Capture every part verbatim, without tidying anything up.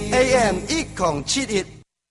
A M 一零七一。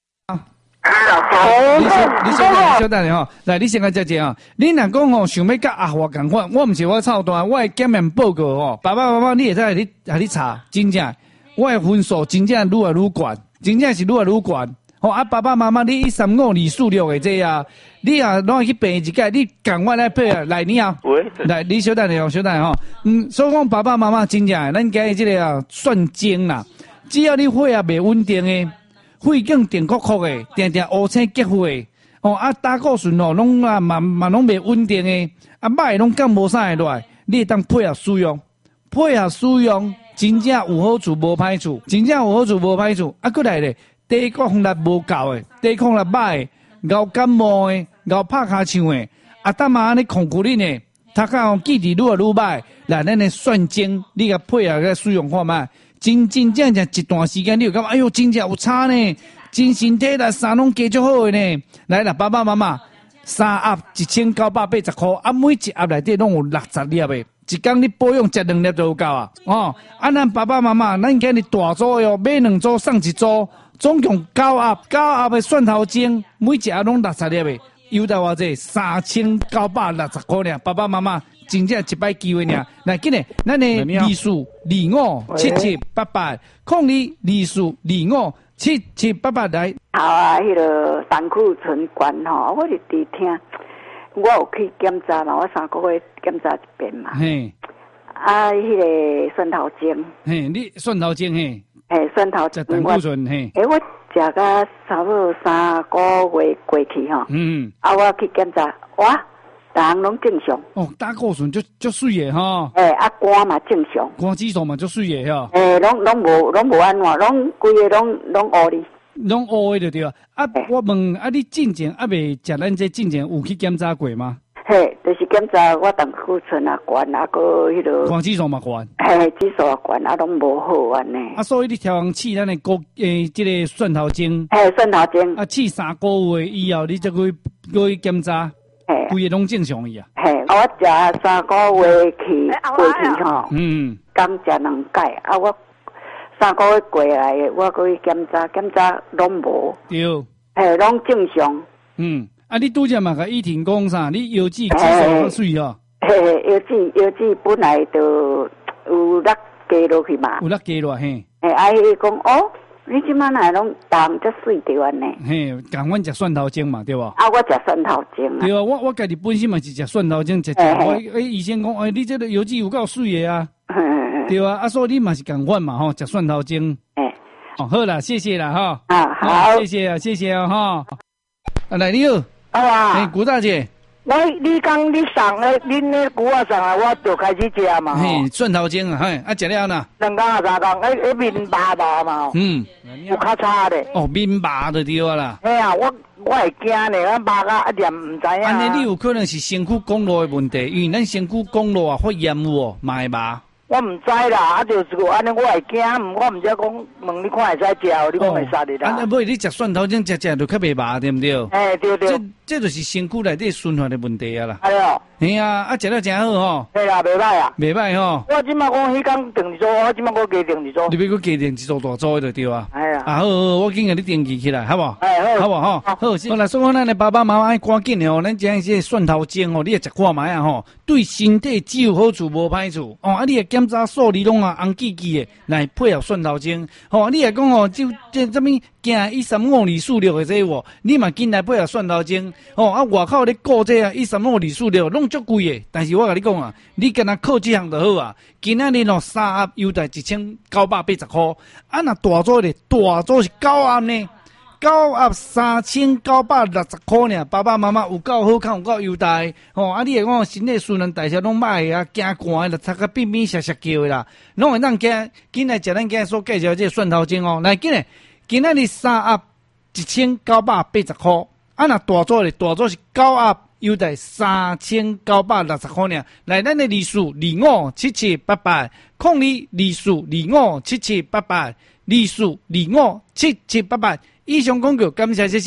你先，你先等，稍等下吼。来，你先甲姐姐啊，你若讲吼想要甲阿华共款，我毋是我操蛋，我的检验报告吼，爸爸妈妈你会使来你来你查，真正我的分数真正愈来愈悬，真正是愈来愈悬。吼啊，爸爸妈妈你一三五二四六的这啊，你啊拢去背一届，你赶快来背啊，来你啊，来你稍等下，稍等下吼。嗯，所以讲爸爸妈妈真正，咱今日这个啊算精啦，只要你血啊袂稳定的。血管定曲曲的，定定乌青结血的，哦啊胆固醇哦，拢啊嘛嘛拢袂稳定的，啊歹拢降无啥会落来，你会当配合使用，配合使用，真正有好处无歹处，真正有好处无歹处，啊过来咧，抵抗力无够的，抵抗力歹的，熬感冒的，熬拍骹枪的，啊当嘛安尼控制你呢，他讲记忆愈来愈歹，来咱的算精，你甲配合个使用看卖。真真正正一段时间，你有感觉哎呦，真正有差呢，真身体力啥拢加足好的呢。来啦，爸爸妈妈，三盒一千九百八十块，啊，每一盒内底拢有六十粒的，一工你保养食两粒就有够啊。哦，啊，咱爸爸妈妈，咱今日大组哟，买两组送一组，总共九盒，九盒的蒜头精，每一盒拢六十粒的，优待偌济三千九百六十块呢。爸爸妈妈。真正一摆机会尔，来，今日咱的二四二五七七八八，控你二四二五七七八八来。 好啊，迄、那个胆固醇管吼，我就伫听，我有去检查嘛，我三个月检查一遍嘛。嘿。啊，迄、那个蒜头精。 嘿，你蒜头精嘿。 嘿，蒜头精。 胆固醇嘿。 诶，我食到差不多三个月过去吼。嗯。啊，我去检查，哇！人拢正常哦，胆固醇就就水的哈。 诶、欸，啊肝嘛正常， 肝指数嘛就水的哈。 诶、欸，拢拢无拢无安怎，拢规个拢拢乌哩， 拢乌的就对啊。啊，欸、我问啊，你进前啊未食咱这进前有去检查过吗？ 嘿，就是检查我胆固醇啊悬，啊个迄个肝指数嘛悬， 嘿，指数啊悬，啊拢无好安尼。 啊，所以你调养试咱的高诶，这个蒜头精。 嘿，蒜头精。啊， 试三个月以后，你再去去检查。规个拢正常伊啊！ 嘿，我食三个月去过去吼，嗯，刚食两届啊，我三个月过来的，我去检查检查拢无， 对， 嘿，拢正常。 嗯，啊，你拄则嘛甲伊婷讲啥？你腰子指数较水哦。 嘿嘿，腰子腰子本来就有落加落去嘛， 有落加落嘿。 嘿，啊，伊讲哦。你即摆哪拢当则水着安尼？ 嘿，共阮食蒜头精嘛，对吧？ 啊，我食蒜头精啊。 对啊，我我家己本身嘛是食蒜头精，食食。我诶，医生讲，诶，你这个油脂有够水的啊。对啊，啊，所以你嘛是共阮嘛吼，食蒜头精。诶。哦，好啦，谢谢啦哈。 啊，好， 谢谢啊，谢谢啊哈。啊，来你好。 好啊。 诶，古大姐。 我你讲你送诶，恁那古啊送啊，我就开始食嘛。 嘿，蒜头精啊，嘿，啊食了呐。 两工啊三工，诶诶面麻麻嘛。嗯，有较差咧。 哦，面麻就对啊啦。 嘿啊，我我会惊咧，我麻甲一点唔知影。 安尼你有可能是身躯公路的问题，因为咱身躯公路啊发炎有哦，嘛会麻。 我唔知啦，啊就是个安尼，我会惊，我唔知讲问你看会使食，你讲会使的啦。 啊，不，你食蒜头精食食就较袂麻，对不对？ 哎，对对。 这这就是身躯内底循环的问题啊啦。 哎哟。 嘿啊，啊食了真好吼。 对啦，袂歹啊。 袂歹吼。 我即摆讲迄工订一组，我即摆我加订一组。 你要佮加订一组大组就对啊。 哎呀。 啊好，好，我紧甲你登记起来，好无？ 哎好。 好无吼？好，好啦，所以讲咱的爸爸妈妈爱赶紧吼，咱将这蒜头精吼，你也食看卖啊吼，对身体只有好处无歹处哦。啊，你也检查数字拢啊红记记的来配合蒜头精，吼，你也讲吼，就这什么惊一三五二四六的这个，你嘛紧来配合蒜头精，哦啊，外口咧顾这啊一三五二四六拢足贵的，但是我甲你讲啊，你敢若靠这项就好啊。今仔日咯三盒优待一千九百八十块，啊那大组咧，大组是九盒呢。九盒三千九百六十块呢，爸爸妈妈有够好看，有够优待，吼、哦！啊，你会讲身体水能代谢拢歹啊，惊寒的，擦个变变涩涩叫的啦，拢会当惊。今来食咱今所介绍这个蒜头精哦，来今日今仔日三盒一千九百八十块，啊那大组咧，大组是九盒优待三千九百六十块呢。来，咱的二四二五七七八八，控你二四二五七七八八，二四二五七七八八。以上广告，感谢谢谢。